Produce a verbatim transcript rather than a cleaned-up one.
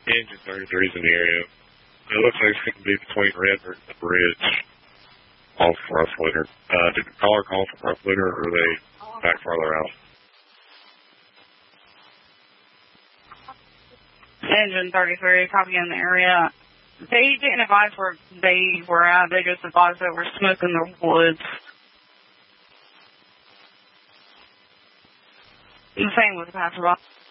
Engine thirty-three is in the area. It looks like it's going to be between Redford and the bridge off Rough Litter. Uh, did the caller call for Rough Litter, or are they back farther out? Engine thirty-three, copy in the area. They didn't advise where they were at. They just advised that we're smoking the woods. The same with the passerby.